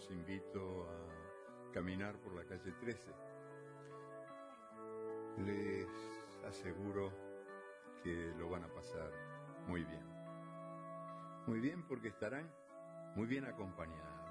los invito a caminar por la calle 13. Les aseguro que lo van a pasar muy bien. Muy bien porque estarán muy bien acompañados.